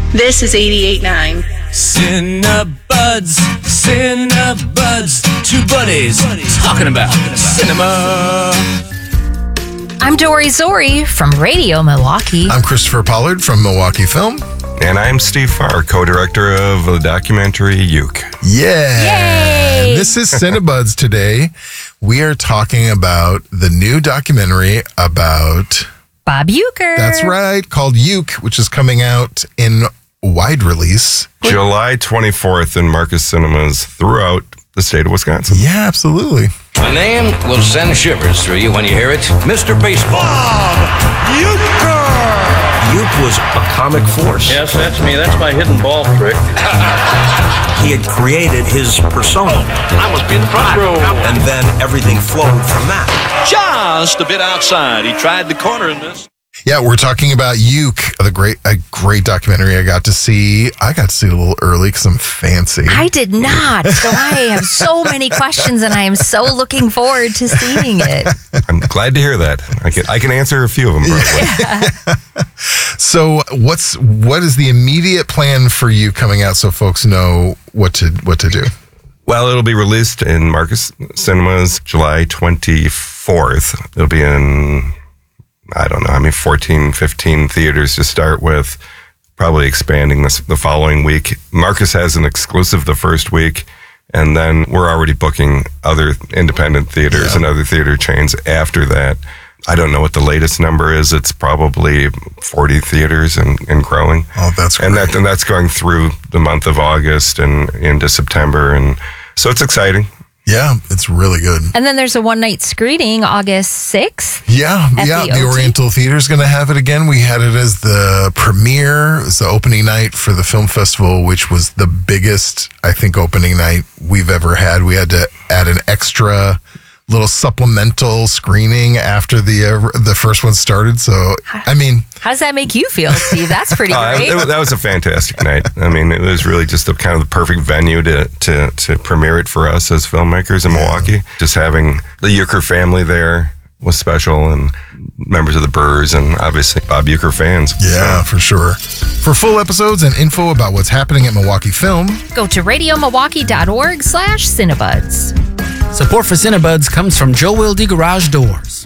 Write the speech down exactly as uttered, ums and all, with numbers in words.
This is eighty-eight point nine. Cinebuds, Cinebuds, two buddies talking about cinema. I'm Dory Zori from Radio Milwaukee. I'm Christopher Pollard from Milwaukee Film. And I'm Steve Farr, co-director of the documentary Uke. Yeah. Yay! This is Cinebuds today. We are talking about the new documentary about Bob Uecker. That's right, called Uke, which is coming out in wide release. July twenty-fourth in Marcus Cinemas throughout the state of Wisconsin. Yeah, absolutely. A name will send shivers through you when you hear it. Mister Baseball. Bob Uecker. Uke was a comic force. Yes, that's me. That's my hidden ball trick. He had created his persona. I must be in the front row. And then everything flowed from that. Just a bit outside. He tried the corner in this. Yeah, we're talking about Uke, the great, a great documentary I got to see. I got to see it a little early because I'm fancy. I did not. So I have so many questions, and I am so looking forward to seeing it. I'm glad to hear that. I can I can answer a few of them. Yeah. So, what's what is the immediate plan for you coming out so folks know what to what to do? Well, it'll be released in Marcus Cinemas July twenty-fourth. It'll be in, I don't know, I mean, fourteen, fifteen theaters to start with, probably expanding this the following week. Marcus has an exclusive the first week, and then we're already booking other independent theaters Yeah. and other theater chains after that. I don't know what the latest number is. It's probably forty theaters and, and growing. Oh, that's great. And, that, and that's going through the month of August and into September. And so it's exciting. Yeah, it's really good. And then there's a one-night screening August sixth. Yeah, At yeah. the The, O T. Oriental Theater is going to have it again. We had it as the premiere. It was the opening night for the film festival, which was the biggest, I think, opening night we've ever had. We had to add an extra little supplemental screening after the uh, the first one started. So, I mean, How does that make you feel, Steve? That's pretty Uh, great. it- that was a fantastic night. I mean, it was really just the kind of the perfect venue to, to, to premiere it for us as filmmakers in Milwaukee. Just having the Uecker family there was special, and members of the Burrs, and obviously Bob Uecker fans. yeah, for sure. For full episodes and info about what's happening at Milwaukee Film, Go to radiomilwaukee.org slash Cinebuds. Support for Cinebuds comes from Joe Wilde Garage Doors.